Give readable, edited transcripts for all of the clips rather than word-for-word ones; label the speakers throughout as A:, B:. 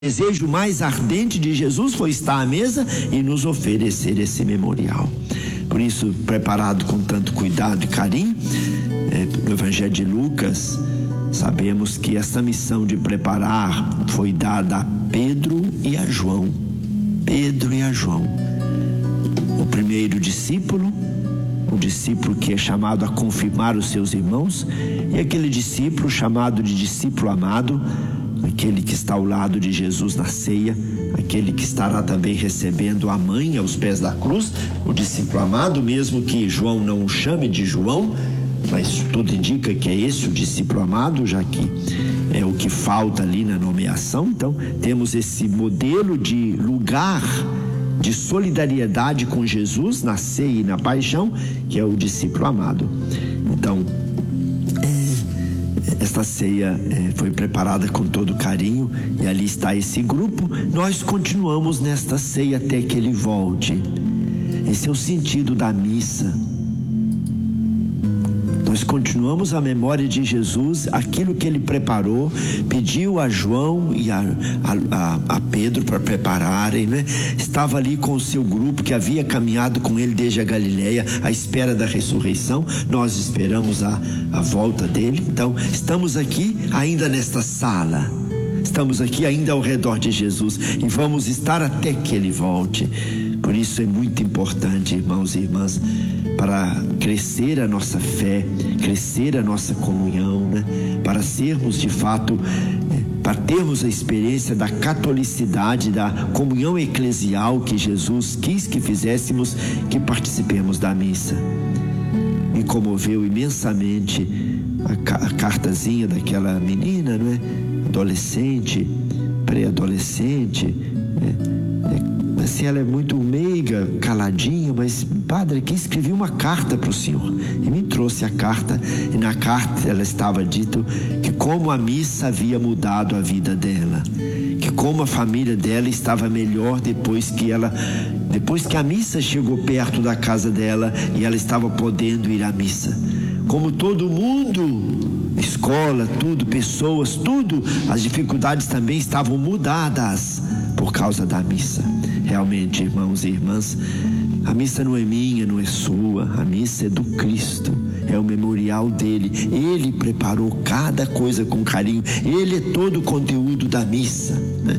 A: desejo mais ardente de Jesus foi estar à mesa e nos oferecer esse memorial. Por isso, preparado com tanto cuidado e carinho, no Evangelho de Lucas, sabemos que essa missão de preparar foi dada a Pedro e a João. Pedro e a João. O primeiro discípulo, o discípulo que é chamado a confirmar os seus irmãos, e aquele discípulo chamado de discípulo amado, aquele que está ao lado de Jesus na ceia, aquele que estará também recebendo a mãe aos pés da cruz, o discípulo amado, mesmo que João não o chame de João, mas tudo indica que é esse o discípulo amado, já que é o que falta ali na nomeação. Então temos esse modelo de lugar de solidariedade com Jesus na ceia e na paixão, que é o discípulo amado. Então esta ceia foi preparada com todo carinho e ali está esse grupo. Nós continuamos nesta ceia até que ele volte. Esse é o sentido da missa. Nós continuamos a memória de Jesus, aquilo que ele preparou, pediu a João e a Pedro para prepararem, né? Estava ali com o seu grupo que havia caminhado com ele desde a Galileia, à espera da ressurreição. Nós esperamos a volta dele. Então, estamos aqui ainda nesta sala. Estamos aqui ainda ao redor de Jesus e vamos estar até que ele volte. Por isso é muito importante, irmãos e irmãs, para crescer a nossa fé, crescer a nossa comunhão, né? Para sermos de fato, para termos a experiência da catolicidade, da comunhão eclesial que Jesus quis que fizéssemos, que participemos da missa. Me comoveu imensamente a cartazinha daquela menina, não é? Adolescente, pré-adolescente, assim, ela é muito meiga, caladinha, mas padre, aqui escrevi uma carta para o senhor e me trouxe a carta, e na carta ela estava dito que como a missa havia mudado a vida dela, que como a família dela estava melhor depois que a missa chegou perto da casa dela e ela estava podendo ir à missa. Como todo mundo, escola, tudo, pessoas, tudo, as dificuldades também estavam mudadas por causa da missa. Realmente, irmãos e irmãs, a missa não é minha, não é sua, a missa é do Cristo, é o memorial dele. Ele preparou cada coisa com carinho, ele é todo o conteúdo da missa, né?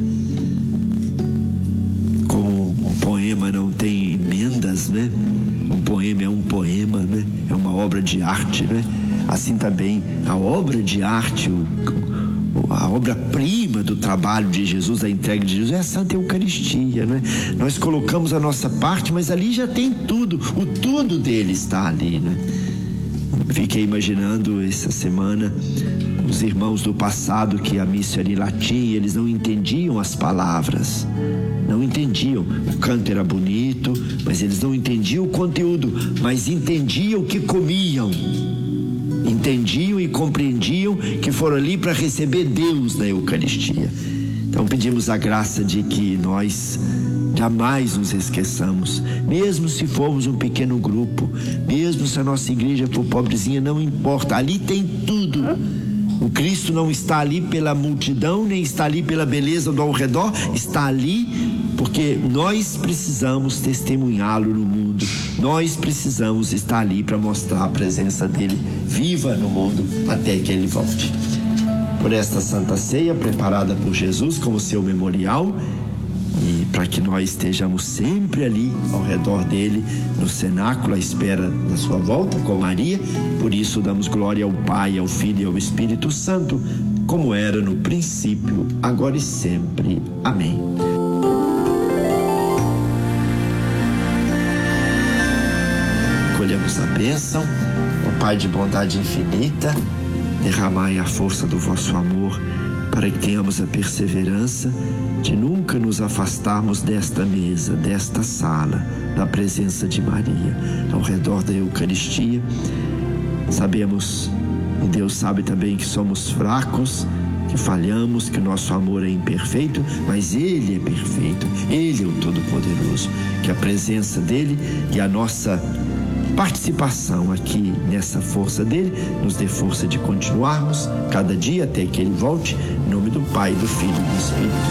A: Como um poema não tem emendas, né? Um poema é um poema, né? É uma obra de arte, né? Assim também a obra de arte, a obra-prima do trabalho de Jesus, da entrega de Jesus, é a Santa Eucaristia, né? Nós colocamos a nossa parte, mas ali já tem tudo, o tudo dele está ali, né? Fiquei imaginando essa semana os irmãos do passado, que a missa era em latim, eles não entendiam as palavras, não entendiam. O canto era bonito, mas eles não entendiam o conteúdo, mas entendiam o que comiam. Entendiam e compreendiam que foram ali para receber Deus na Eucaristia. Então pedimos a graça de que nós jamais nos esqueçamos, mesmo se formos um pequeno grupo, mesmo se a nossa igreja for pobrezinha, não importa, ali tem tudo. O Cristo não está ali pela multidão, nem está ali pela beleza do ao redor, está ali porque nós precisamos testemunhá-lo no mundo. Nós precisamos estar ali para mostrar a presença dele viva no mundo até que ele volte. Por esta Santa Ceia preparada por Jesus como seu memorial, e para que nós estejamos sempre ali ao redor dele, no cenáculo, à espera da sua volta com Maria. Por isso damos glória ao Pai, ao Filho e ao Espírito Santo, como era no princípio, agora e sempre. Amém. Colhemos a bênção. Ó Pai de bondade infinita, derramai a força do vosso amor para que tenhamos a perseverança de nunca nos afastarmos desta mesa, desta sala, da presença de Maria, ao redor da Eucaristia. Sabemos, e Deus sabe também, que somos fracos, que falhamos, que o nosso amor é imperfeito, mas Ele é perfeito, Ele é o Todo-Poderoso. Que a presença dEle e a nossa participação aqui nessa força dele nos dê força de continuarmos cada dia até que ele volte, em nome do Pai, do Filho e do Espírito